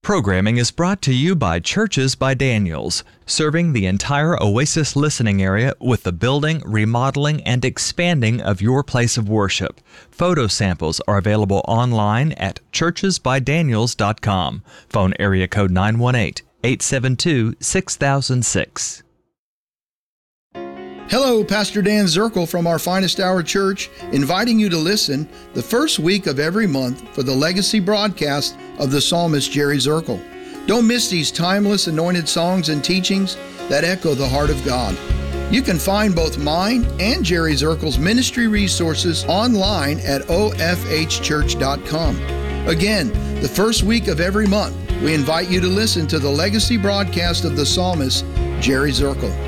Programming is brought to you by Churches by Daniels, serving the entire Oasis listening area with the building, remodeling, and expanding of your place of worship. Photo samples are available online at churchesbydaniels.com. Phone area code 918-872-6006. Hello, Pastor Dan Zirkle from Our Finest Hour Church, inviting you to listen the first week of every month for the legacy broadcast of the psalmist Jerry Zirkle. Don't miss these timeless anointed songs and teachings that echo the heart of God. You can find both mine and Jerry Zirkle's ministry resources online at ofhchurch.com. Again, the first week of every month, we invite you to listen to the legacy broadcast of the psalmist Jerry Zirkle.